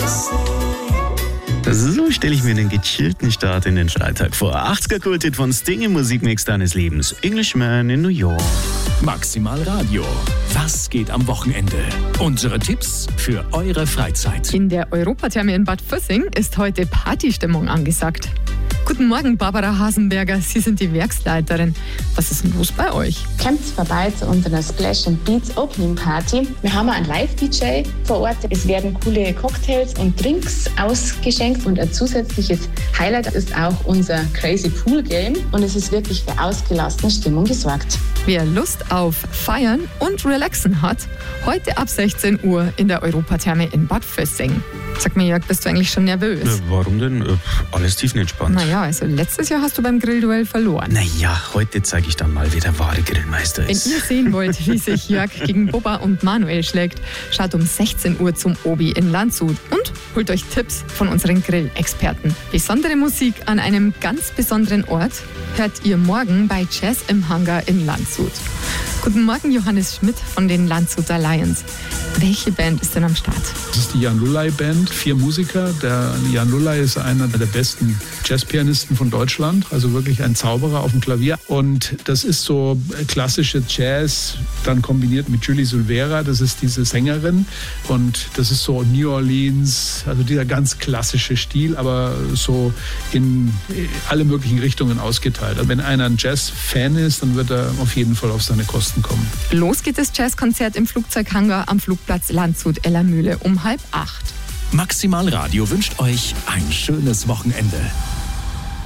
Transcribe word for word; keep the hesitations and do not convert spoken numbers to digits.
So stelle ich mir einen gechillten Start in den Freitag vor. achtziger-Kultit von Sting im Musikmix deines Lebens. Englishman in New York. Maximal Radio. Was geht am Wochenende? Unsere Tipps für eure Freizeit. In der Europatherme in Bad Vössing ist heute Partystimmung angesagt. Guten Morgen, Barbara Hasenberger. Sie sind die Werksleiterin. Was ist denn los bei euch? Kommt vorbei zu unserer Splash and Beats Opening Party. Wir haben einen Live-D J vor Ort. Es werden coole Cocktails und Drinks ausgeschenkt. Und ein zusätzliches Highlight ist auch unser Crazy Pool Game. Und es ist wirklich für ausgelassene Stimmung gesorgt. Wer Lust auf Feiern und Relaxen hat, heute ab sechzehn Uhr in der Europatherme in Bad Vössing. Sag mir, Jörg, bist du eigentlich schon nervös? Äh, warum denn? Äh, alles tiefenentspannt. Naja, also letztes Jahr hast du beim Grillduell verloren. Naja, heute zeige ich dann mal, wer der wahre Grillmeister ist. Wenn ihr sehen wollt, wie sich Jörg gegen Bubba und Manuel schlägt, schaut um sechzehn Uhr zum Obi in Landshut und holt euch Tipps von unseren Grillexperten. Besondere Musik an einem ganz besonderen Ort hört ihr morgen bei Jazz im Hangar in Landshut. Guten Morgen, Johannes Schmidt von den Landshuter Lions. Welche Band ist denn am Start? Das ist die Jan Lulley Band, vier Musiker. Der Jan Lulley ist einer der besten Jazzpianisten von Deutschland, also wirklich ein Zauberer auf dem Klavier. Und das ist so klassische Jazz, dann kombiniert mit Julie Silvera, das ist diese Sängerin. Und das ist so New Orleans, also dieser ganz klassische Stil, aber so in alle möglichen Richtungen ausgeteilt. Also wenn einer ein Jazz-Fan ist, dann wird er auf jeden Fall auf seine Kosten kommen. Los geht das Jazzkonzert im Flugzeughangar am Flugplatz Landshut-Ellermühle um halb acht. Maximal Radio wünscht euch ein schönes Wochenende.